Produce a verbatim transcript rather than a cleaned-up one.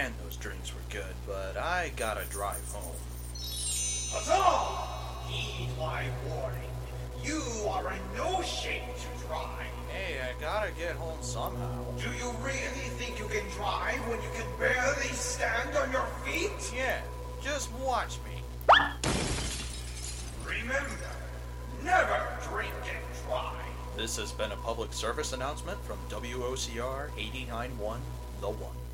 Man, those drinks were good, but I gotta drive home. Huzzah! Heed my warning. You are in no shape to drive. Hey, I gotta get home somehow. Do you really think you can drive when you can barely stand on your feet? Yeah, just watch me. Remember, never drink and drive. This has been a public service announcement from W O C R eighty-nine point one The One.